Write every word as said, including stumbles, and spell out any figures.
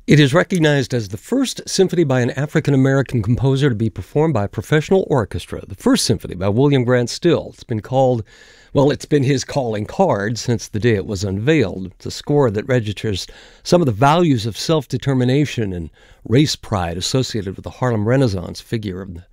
It is recognized as the first symphony by an African-American composer to be performed by a professional orchestra, the first symphony by William Grant Still. It's been called, well, it's been his calling card since the day it was unveiled. It's a score that registers some of the values of self-determination and race pride associated with the Harlem Renaissance figure of the